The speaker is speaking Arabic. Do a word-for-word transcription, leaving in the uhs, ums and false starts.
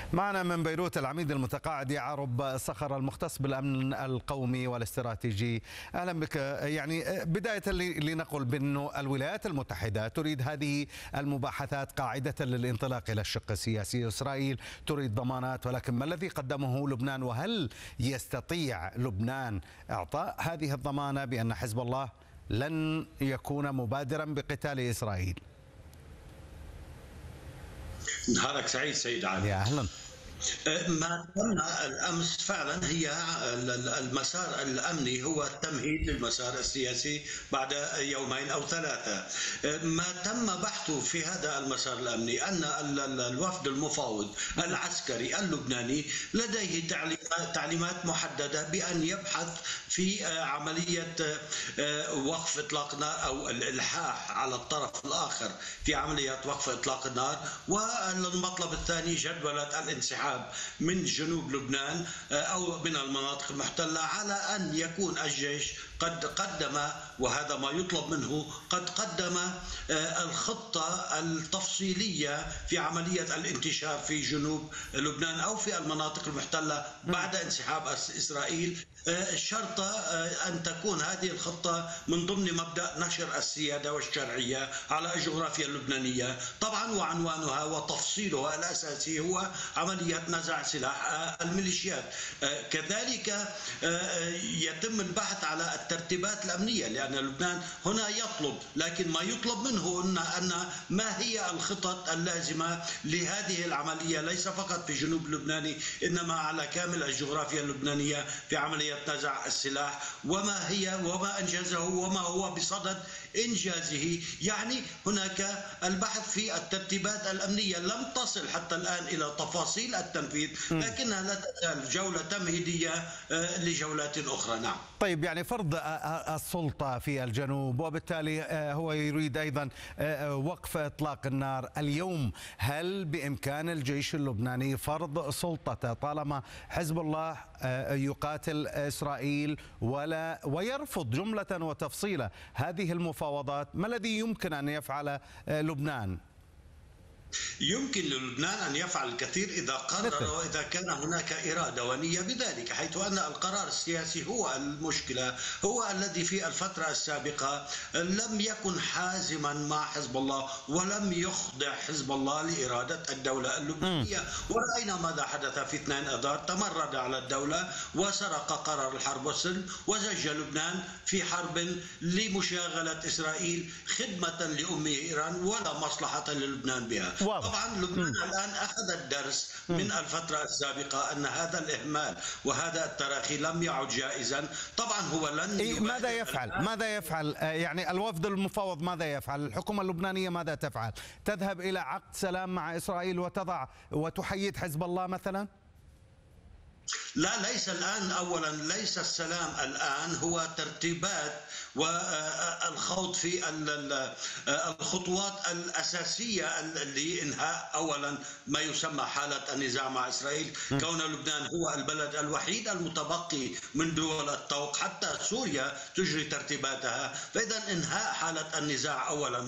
معنا من بيروت العميد المتقاعد يعرب صخر المختص بالأمن القومي والاستراتيجي. أهلا بك. يعني بداية لنقل بأنه الولايات المتحدة تريد هذه المباحثات قاعدة للانطلاق إلى الشق السياسي. إسرائيل تريد ضمانات، ولكن ما الذي قدمه لبنان؟ وهل يستطيع لبنان إعطاء هذه الضمانة بأن حزب الله لن يكون مبادرا بقتال إسرائيل؟ نهارك سعيد سيد علي. يا أهلا. ما تم الامس فعلا هي المسار الامني هو التمهيد للمسار السياسي بعد يومين او ثلاثه. ما تم بحثه في هذا المسار الامني ان الوفد المفاوض العسكري اللبناني لديه تعليمات محدده بان يبحث في عمليه وقف اطلاق النار او الالحاح على الطرف الاخر في عمليه وقف اطلاق النار، والمطلب الثاني جدوله الانسحاب من جنوب لبنان أو من المناطق المحتلة، على أن يكون الجيش قد قدم، وهذا ما يطلب منه، قد قدم الخطة التفصيلية في عملية الانتشار في جنوب لبنان أو في المناطق المحتلة بعد انسحاب إسرائيل، شرط أن تكون هذه الخطة من ضمن مبدأ نشر السيادة والشرعية على الجغرافيا اللبنانية طبعا، وعنوانها وتفصيلها الأساسي هو عملية نزع سلاح الميليشيات. كذلك يتم البحث على الترتيبات الأمنية، لأن لبنان هنا يطلب، لكن ما يطلب منه أن أن ما هي الخطط اللازمة لهذه العملية ليس فقط في جنوب لبنان إنما على كامل الجغرافيا اللبنانية في عملية نزع السلاح، وما هي وما أنجزه وما هو بصدد إنجازه. يعني هناك البحث في الترتيبات الأمنية لم تصل حتى الآن إلى تفاصيل التنفيذ، لكنها لا تزال جولة تمهيدية لجولات أخرى. نعم. طيب، يعني فرض السلطة في الجنوب، وبالتالي هو يريد أيضا وقف إطلاق النار اليوم. هل بإمكان الجيش اللبناني فرض سلطته طالما حزب الله يقاتل إسرائيل ولا ويرفض جملة وتفصيلا هذه المفاوضات؟ ما الذي يمكن أن يفعل لبنان؟ يمكن للبنان أن يفعل الكثير إذا قرر وإذا كان هناك إرادة ونية بذلك، حيث أن القرار السياسي هو المشكلة، هو الذي في الفترة السابقة لم يكن حازما مع حزب الله ولم يخضع حزب الله لإرادة الدولة اللبنانية. ورأينا ماذا حدث في اثنين أذار، تمرد على الدولة وسرق قرار الحرب والسلم وزج لبنان في حرب لمشاغلة إسرائيل خدمة لأمه إيران ولا مصلحة للبنان بها. طبعا لبنان الآن أخذ الدرس من الفترة السابقة أن هذا الإهمال وهذا التراخي لم يعد جائزا. طبعا هو لن إيه ماذا يفعل؟ ماذا يفعل؟ يعني الوفد المفاوض ماذا يفعل؟ الحكومة اللبنانية ماذا تفعل؟ تذهب إلى عقد سلام مع إسرائيل وتضع وتحيد حزب الله مثلا؟ لا، ليس الآن. أولا ليس السلام الآن، هو ترتيبات والخوض في الخطوات الأساسية لإنهاء أولا ما يسمى حالة النزاع مع إسرائيل، كون لبنان هو البلد الوحيد المتبقي من دول الطوق، حتى سوريا تجري ترتيباتها، فإذا إنهاء حالة النزاع أولا